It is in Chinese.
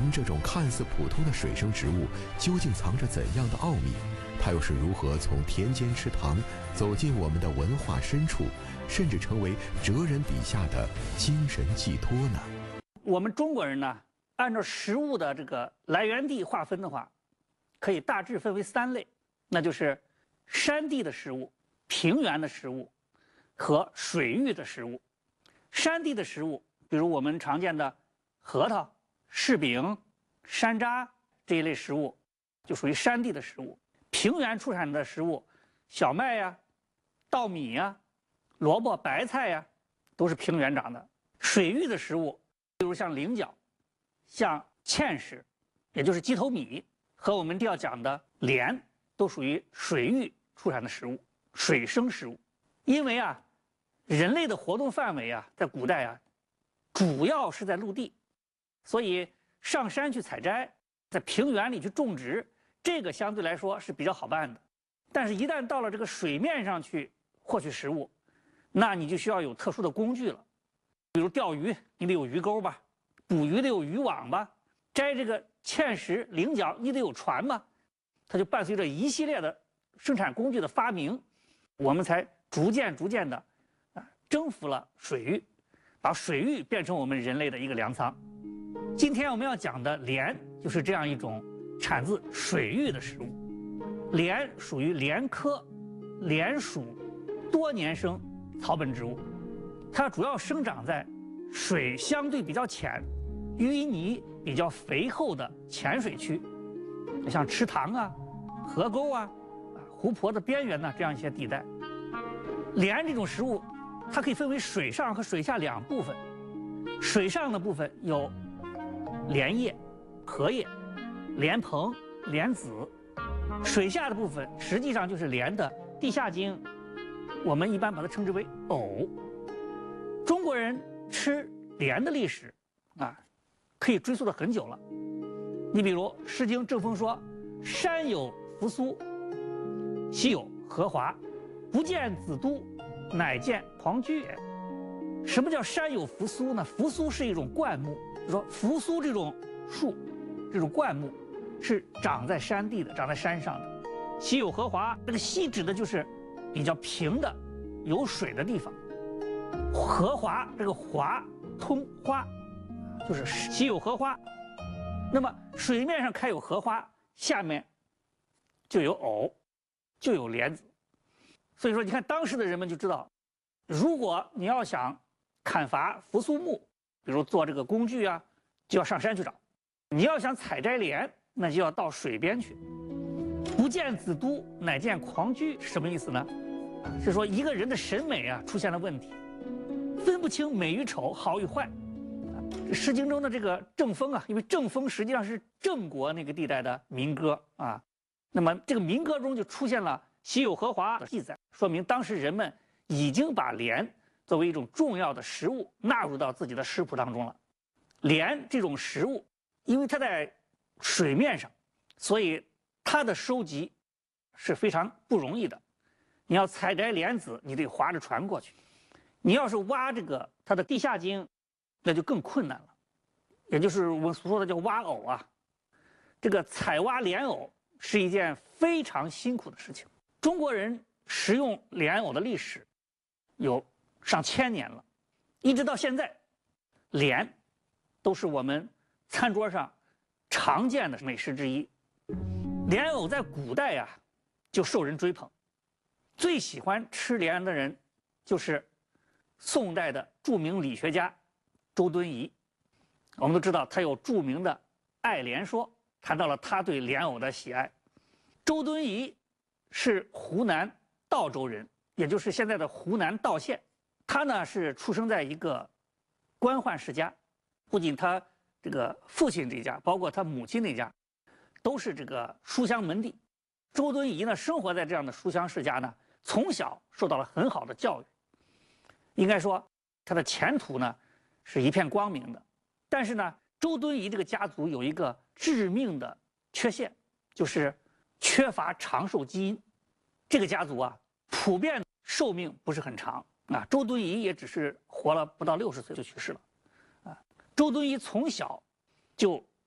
莲这种看似普通的水生植物究竟藏着怎样的奥秘？它又是如何从田间池塘走进我们的文化深处，甚至成为哲人笔下的精神寄托呢？ 我们中国人呢，按照食物的这个来源地划分的话，可以大致分为3类，那就是山地的食物、平原的食物和水域的食物。山地的食物，比如我们常见的核桃、柿饼、山楂这一类食物，就属于山地的食物。平原出产的食物，小麦呀、稻米呀、萝卜、白菜呀，都是平原长的。水域的食物，比如像菱角、像芡实，也就是鸡头米，和我们要讲的莲，都属于水域出产的食物，水生食物。因为啊，人类的活动范围啊，在古代啊，主要是在陆地，所以上山去采摘，在平原里去种植，这个相对来说是比较好办的。但是，一旦到了这个水面上去获取食物，那你就需要有特殊的工具了。比如钓鱼，你得有鱼钩吧；捕鱼得有渔网吧；摘这个芡实、菱角，你得有船吧。它就伴随着一系列的生产工具的发明，我们才逐渐的征服了水域，把水域变成我们人类的一个粮仓。今天我们要讲的莲，就是这样一种产自水域的食物。莲属于莲科莲属多年生草本植物，它主要生长在水相对比较浅、淤泥比较肥厚的浅水区，像池塘啊、河沟啊、湖泊的边缘呢这样一些地带。莲这种食物，它可以分为水上和水下2部分。水上的部分有莲叶、荷叶、莲蓬、莲子；水下的部分实际上就是莲的地下茎，我们一般把它称之为藕。中国人吃莲的历史啊，可以追溯得很久了。你比如《诗经·正风》说：“山有扶苏，溪有荷华，不见子都，乃见狂居也。”什么叫山有扶苏呢？扶苏是一种灌木，就说扶苏这种树，这种灌木是长在山地的，长在山上的。溪有荷华，这个溪指的就是比较平的、有水的地方。荷华，这个华通花，就是溪有荷花。那么水面上开有荷花，下面就有藕，就有莲子。所以说，你看当时的人们就知道，如果你要想砍伐扶苏木，比如做这个工具啊，就要上山去找；你要想采摘莲，那就要到水边去。不见子都，乃见狂居，是什么意思呢？是说一个人的审美啊出现了问题，分不清美与丑、好与坏。《诗经》中的这个郑风啊，因为郑风实际上是郑国那个地带的民歌啊，那么这个民歌中就出现了溪有荷华的记载，说明当时人们已经把莲作为一种重要的食物纳入到自己的食谱当中了。莲这种食物，因为它在水面上，所以它的收集是非常不容易的。你要采摘莲子，你得划着船过去；你要是挖这个它的地下茎，那就更困难了。也就是我们所说的叫挖藕啊。这个采挖莲藕是一件非常辛苦的事情。中国人食用莲藕的历史有上千年了，一直到现在，莲都是我们餐桌上常见的美食之一。莲藕在古代呀就受人追捧，最喜欢吃莲的人就是宋代的著名理学家周敦颐。我们都知道他有著名的《爱莲说》，谈到了他对莲藕的喜爱。周敦颐是湖南道州人，也就是现在的湖南道县。他呢是出生在一个官宦世家，不仅他这个父亲这家，包括他母亲那家，都是这个书香门第。周敦颐呢生活在这样的书香世家呢，从小受到了很好的教育，应该说他的前途呢是一片光明的。但是呢，周敦颐这个家族有一个致命的缺陷，就是缺乏长寿基因。这个家族啊，普遍寿命不是很长啊。周敦颐也只是活了不到60岁就去世了啊。周敦颐从小就